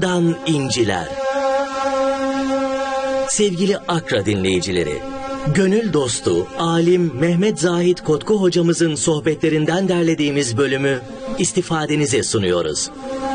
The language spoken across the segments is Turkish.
Dan inciler. Sevgili Akra dinleyicileri, gönül dostu, alim Mehmet Zahit Kotku hocamızın sohbetlerinden derlediğimiz bölümü istifadenize sunuyoruz.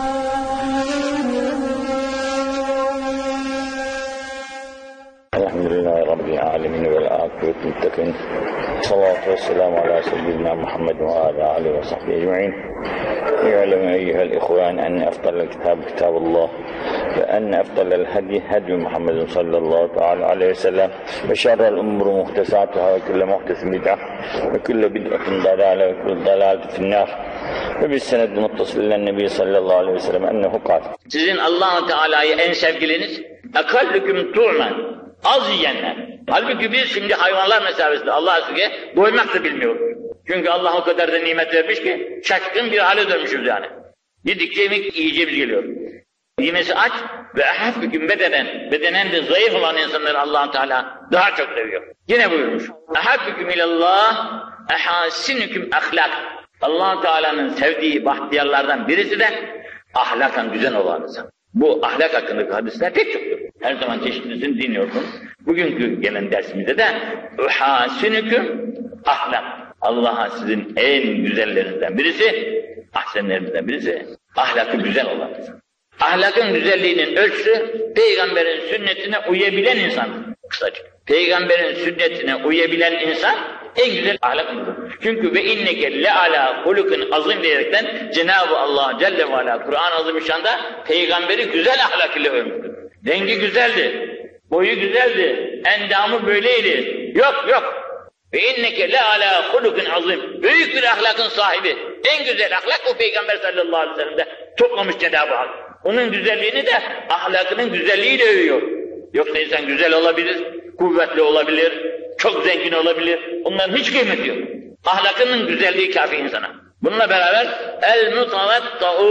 Elhamdülillahi Rabbil alemin vel akıbet muttakin. Salatu ve selamu ala seyyidina Muhammed ve ala alihi ve sahbihi ecma'in. İ'lemu eyyuhel ihvan enne efdalel kitab kitabullah ve enne efdalel hadi hadi Muhammedin sallallahu aleyhi ve sellem ve şerrel umuru muhtesatuhâ ve külle muhtesin bid'ah ve külle bid'atin dalâle ve külle dalâletin finnâr ve bis senedin muttasillen nebi sallallahu aleyhi ve sellem ennehu kâl. Sizin Allah-u Teala'yı en sevgiliniz ekallüküm tu'men, az yiyenler. Halbuki biz şimdi hayvanlar mesabesinde Allah'a şükür doymak da bilmiyoruz. Çünkü Allah o kadar da nimet vermiş ki şaşkın bir hale dönmüşüz yani. Yedikçe yemek yiyeceğimiz geliyor. Yemesi aç ve ehaffiküm bedenen de zayıf olan insanları Allah-u Teala daha çok seviyor. Yine buyurmuş. Ehaffiküm ilallah ehasinüküm ahlak. Allah-u Teala'nın sevdiği bahtiyarlardan birisi de ahlakan güzel olanınız. Bu ahlak hakkındaki hadisler pek çoktur. Her zaman çeşitlisini dinliyorsunuz. Bugünkü gelen dersimizde de uhasünüküm ahlak. Allah'a sizin en güzellerinizden birisi, ahsenlerinizden birisi, ahlakı güzel olanınız. Ahlakın güzelliğinin ölçüsü, Peygamberin sünnetine uyabilen insan. Kısaca. Peygamberin sünnetine uyabilen insan en güzel ahlaklıdır. Çünkü ve inneke le ala hulukun azim diyerekten Cenab-ı Allah Celle ve Ala Kur'an-ı Azimüşşan'da Peygamberi güzel ahlak ile övmüştür. Rengi güzeldi, boyu güzeldi, endamı böyleydi. Yok. Ve inneke le ala hulukun azim. Büyük bir ahlakın sahibi. En güzel ahlak o Peygamber sallallahu aleyhi ve sellem'de toplamış Cenab-ı Hak. Onun güzelliğini de ahlakının güzelliğiyle övüyor. Yoksa insan güzel olabilir, kuvvetli olabilir, çok zengin olabilir. Onların hiç kıymeti yok. Ahlakının güzelliği kafi insana. Bununla beraber el-mutavatta'u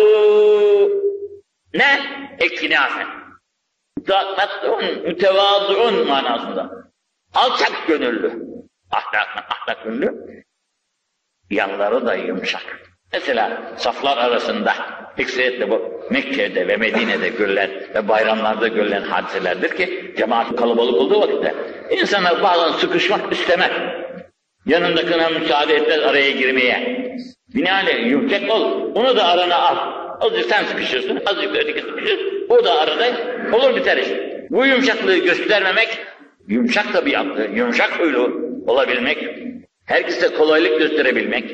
ne? Ekinafen. Mütevazıun manasında. Alçak gönüllü. Ahlak gönüllü. Yanları da yumuşak. Mesela saflar arasında ekseriyetle bu Mekke'de ve Medine'de görülen ve bayramlarda görülen hadiselerdir ki cemaat kalabalık olduğu vakitte insanlar bazen sıkışmak istemez. Yanındakine müsaade etmez araya girmeye. Binaenaleyh yumuşak ol, onu da arana al. Azıcık sen sıkışırsın, azıcık öteki sıkışır, o da arada olur biter iş. Bu yumuşaklığı göstermemek, yumuşak tabiatlı, yumuşak huylu olabilmek, herkese kolaylık gösterebilmek,